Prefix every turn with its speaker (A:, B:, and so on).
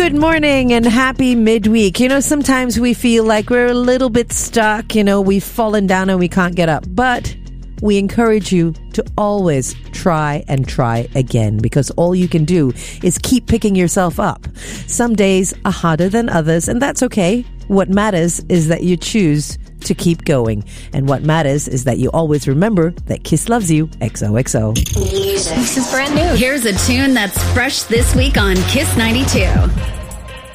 A: Good morning and happy midweek. You know, sometimes we feel like we're a little bit stuck. You know, we've fallen down and we can't get up. But we encourage you to always try and try again, because all you can do is keep picking yourself up. Some days are harder than others, and that's okay. What matters is that you choose to keep going. And what matters is that you always remember that Kiss loves you. XOXO.
B: Music. This is brand new. Here's a tune that's fresh this week on Kiss 92.